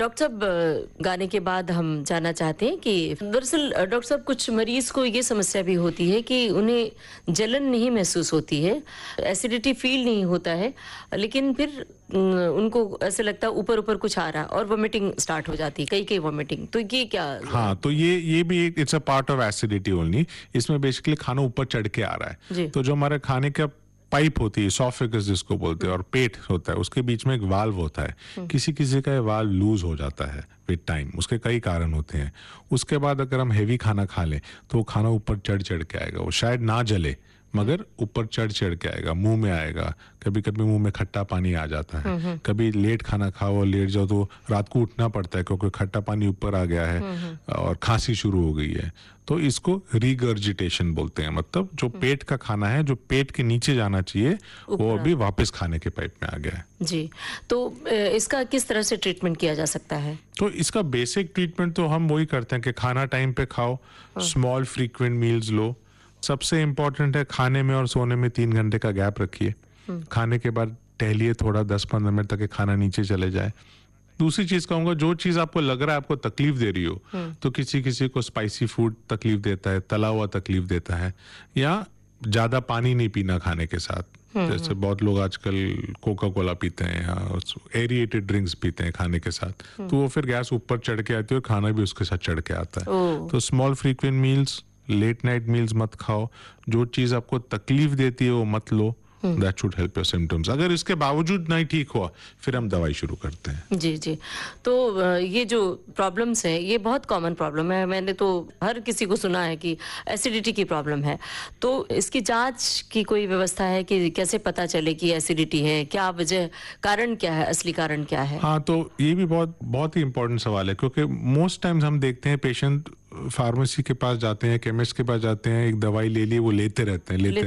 Doctor साहब, गाने के बाद हम जानना चाहते हैं कि दरअसल डॉक्टर साहब, कुछ मरीज को ये समस्या भी होती है कि उन्हें जलन नहीं महसूस होती है, एसिडिटी फील नहीं होता है, लेकिन फिर उनको ऐसे लगता है ऊपर ऊपर कुछ आ रहा है और वोमिटिंग स्टार्ट हो जाती है, कई कई वोमिटिंग। तो ये क्या? हाँ, तो ये भी it's a part of acidity only. इसमें बेसिकली खाना ऊपर चढ़ के आ रहा है। तो जो हमारे खाने का पाइप होती है, इसोफेगस जिसको बोलते हैं, और पेट होता है, उसके बीच में एक वाल्व होता है। किसी किसी का ये वाल्व लूज हो जाता है विद टाइम, उसके कई कारण होते हैं। उसके बाद अगर हम हेवी खाना खा लें तो वो खाना ऊपर चढ़ चढ़ के आएगा। वो शायद ना जले मगर ऊपर चढ़ चढ़ के आएगा, मुंह में आएगा। कभी कभी मुंह में खट्टा पानी आ जाता है। कभी लेट खाना खाओ और लेट जाओ तो रात को उठना पड़ता है क्योंकि खट्टा पानी ऊपर आ गया है और खांसी शुरू हो गई है। तो इसको रिगर्जिटेशन बोलते हैं। मतलब जो पेट का खाना है, जो पेट के नीचे जाना चाहिए, वो अभी वापस खाने के पाइप में आ गया है। जी, तो इसका किस तरह से ट्रीटमेंट किया जा सकता है? तो इसका बेसिक ट्रीटमेंट तो हम वही करते हैं कि खाना टाइम पे खाओ, स्मॉल फ्रीक्वेंट मील्स लो। सबसे इम्पोर्टेंट है खाने में और सोने में 3 घंटे का गैप रखिए। खाने के बाद टहलिए थोड़ा 10-15 मिनट तक खाना नीचे चले जाए। दूसरी चीज कहूंगा, जो चीज आपको लग रहा है आपको तकलीफ दे रही हो, तो किसी किसी को स्पाइसी फूड तकलीफ देता है, तला हुआ तकलीफ देता है, या ज्यादा पानी नहीं पीना खाने के साथ। जैसे बहुत लोग आजकल कोका कोला पीते हैं या एरिएटेड ड्रिंक्स पीते हैं खाने के साथ, तो वो फिर गैस ऊपर चढ़ के आती है और खाना भी उसके साथ चढ़ के आता है। तो small frequent meals, late night meals मत खाओ। जो चीज आपको तकलीफ देती है वो मत लो। That should help your symptoms. अगर इसके बावजूद नहीं ठीक हुआ फिर हम दवाई शुरू करते हैं। जी जी। तो ये जो प्रॉब्लम्स है ये बहुत कॉमन प्रॉब्लम है। मैंने तो हर किसी को सुना है कि एसिडिटी की प्रॉब्लम है। तो इसकी जांच की कोई व्यवस्था है कि कैसे पता चले कि एसिडिटी है? क्या वजह, कारण क्या है, असली कारण क्या है? हाँ, तो ये भी बहुत ही इंपॉर्टेंट सवाल है, क्योंकि मोस्ट टाइम्स हम देखते हैं पेशेंट फार्मेसी के पास जाते हैं, केमिस्ट के पास जाते हैं, एक दवाई ले ली, वो लेते रहते हैं